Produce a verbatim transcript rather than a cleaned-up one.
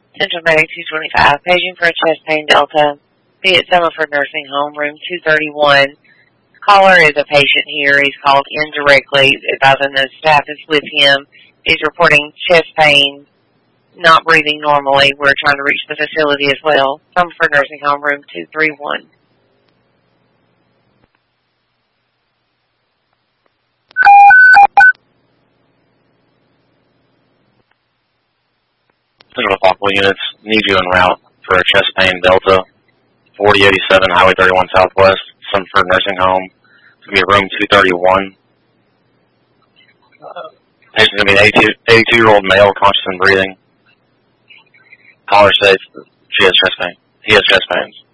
Central Medic two twenty-five, paging for a chest pain delta. Be at Summerford Nursing Home, room two thirty-one. Caller is a patient here. He's called in directly, advising the staff is with him. He's reporting chest pain, not breathing normally. We're trying to reach the facility as well. Summerford Nursing Home, room two thirty-one. Central Hospital units need you en route for a chest pain delta, forty eighty-seven Highway thirty-one Southwest, Summerford Nursing Home. It's going to be room two thirty-one. Uh, patient's going to be an eighty-two-year-old male, conscious and breathing. Caller states she has chest pain. He has chest pains.